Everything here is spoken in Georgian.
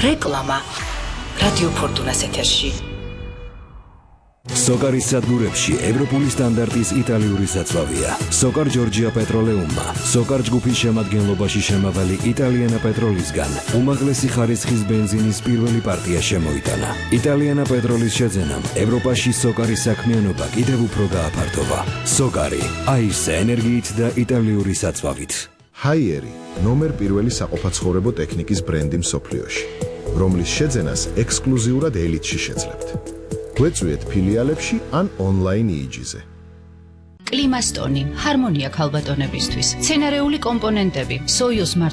რეკლამა რადიო ფორტუნას ეთერში. სოკარის სადგურებში ევროპული სტანდარტის იტალიური საწვავია. სოკარ ჯორჯია პეტროლეუმმა, სოკარ ჯგუფის შემადგენლობაში შემავალი იტალიანა პეტროლისგან უმაღლესი ხარისხის ბენზინის პირველი პარტია შემოიტანა. იტალიანა პეტროლის შეძენამ ევროპაში სოკარის საქმიანობა კიდევ უფრო გააფართოვა. სოკარი, აირსა ენერგიით და იტალიური საწვავით. ჰაიერი, ნომერ პირველი საყოფაცხოვრებო ტექნიკის ბრენდი მსოფლიოში, რომლის შეძენას ექსკლუზიურად ელიტში შეძლებთ. გვეწვიეთ ფილიალებში ან ონლაინ EEG-ზე. კლიმასტონი, ჰარმონია ქალბატონებისთვის, სცენარეული კომპონენტები, სოიუს